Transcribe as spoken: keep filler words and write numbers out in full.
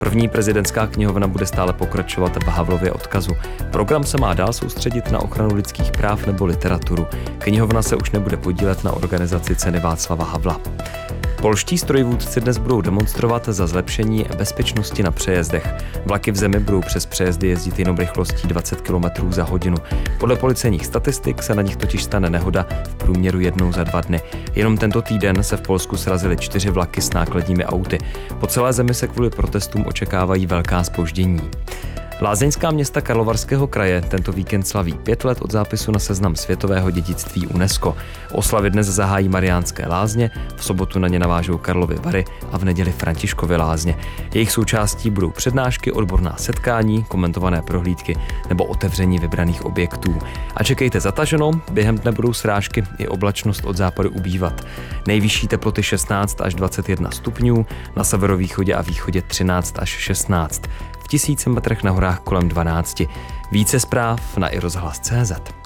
První prezidentská knihovna bude stále pokračovat v Havlově odkazu. Program se má dál soustředit na ochranu lidských práv nebo literaturu. Knihovna se už nebude podílet na organizaci ceny Václava Havla. Polští strojvůdci dnes budou demonstrovat za zlepšení bezpečnosti na přejezdech. Vlaky v zemi budou přes přejezdy jezdit jenom rychlostí dvacet kilometrů za hodinu. Podle policejních statistik se na nich totiž stane nehoda v průměru jednou za dva dny. Jenom tento týden se v Polsku srazily čtyři vlaky s nákladními auty. Po celé zemi se kvůli protestům očekávají velká zpoždění. Lázeňská města Karlovarského kraje tento víkend slaví pět let od zápisu na seznam světového dědictví UNESCO. Oslavy dnes zahájí Mariánské lázně, v sobotu na ně navážou Karlovy Vary a v neděli Františkovy lázně. Jejich součástí budou přednášky, odborná setkání, komentované prohlídky nebo otevření vybraných objektů. A čekejte zataženo, během dne budou srážky i oblačnost od západu ubývat. Nejvyšší teploty šestnáct až dvacet jedna stupňů, na severovýchodě a východě třináct až šestnáct. V tisíci metrech na horách kolem dvanáct. Více zpráv na i rozhlas tečka cé zet.